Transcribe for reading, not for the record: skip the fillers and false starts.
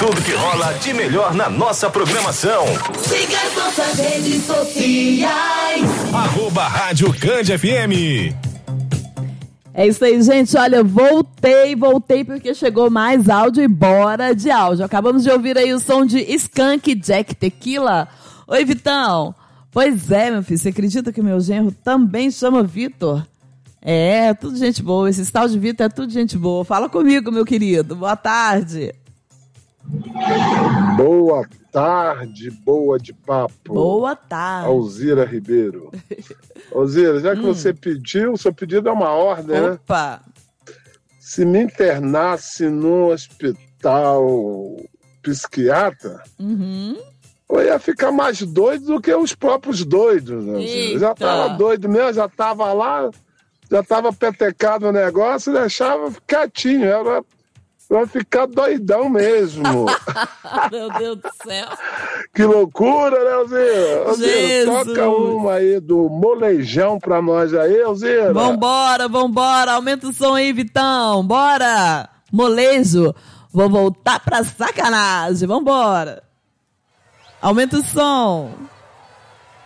tudo que rola de melhor na nossa programação. Siga as nossas redes sociais. @Rádio Cândia FM. É isso aí, gente. Olha, voltei porque chegou mais áudio e bora de áudio. Acabamos de ouvir aí o som de Skank Jack Tequila. Oi, Vitão. Pois é, meu filho, você acredita que meu genro também chama Vitor? É, tudo gente boa. Esse tal de Vitor é tudo gente boa. Fala comigo, meu querido. Boa tarde. Boa tarde, boa de papo. Boa tarde. Alzira Ribeiro. Alzira, já que você pediu, o seu pedido é uma ordem, Opa. né? Se me internasse num hospital psiquiatra, eu ia ficar mais doido do que os próprios doidos. Né? Eu já tava doido mesmo, já tava lá, já tava petecado o negócio e deixava quietinho. Eu ia ficar doidão mesmo. Meu Deus do céu. Que loucura, né, Alzira? Toca uma aí do molejão pra nós aí, Alzira. Vambora. Aumenta o som aí, Vitão. Bora. Molejo. Vou voltar pra sacanagem. Vambora. Aumenta o som.